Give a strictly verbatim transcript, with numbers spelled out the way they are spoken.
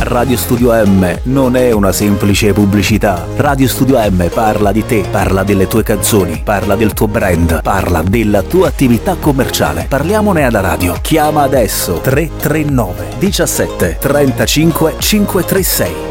Radio Studio M non è una semplice pubblicità. Radio Studio M parla di te, parla delle tue canzoni, parla del tuo brand, parla della tua attività commerciale. Parliamone alla radio. Chiama adesso tre tre nove diciassette trentacinque cinquecentotrentasei.